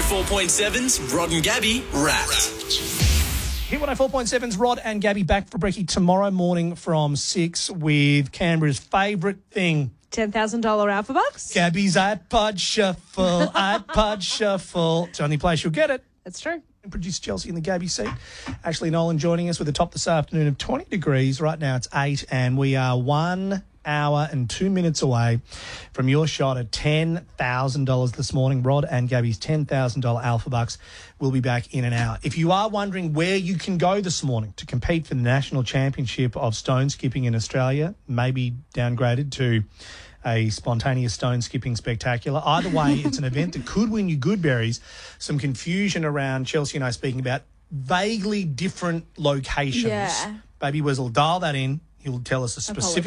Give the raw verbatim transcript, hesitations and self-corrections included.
four point seven's Rod and Gabby Wrapped. Hit one oh four point seven's Rod and Gabby back for brekkie tomorrow morning from six with Canberra's favourite thing. ten thousand dollars Alpha Bucks. Gabby's iPod Shuffle, iPod Shuffle. It's the only place you'll get it. That's true. And producer Chelsea in the Gabby seat. Ashley Nolan joining us with a top this afternoon of twenty degrees. Right now it's eight and we are one hour and two minutes away from your shot at ten thousand dollars this morning. Rod and Gabby's ten thousand dollars Alpha Bucks will be back in an hour. If you are wondering where you can go this morning to compete for the National Championship of Stone Skipping in Australia, maybe downgraded to a spontaneous stone skipping spectacular. Either way, it's an event that could win you good berries. Some confusion around Chelsea and I speaking about vaguely different locations. Yeah. Baby Wizzle, dial that in. He'll tell us a specific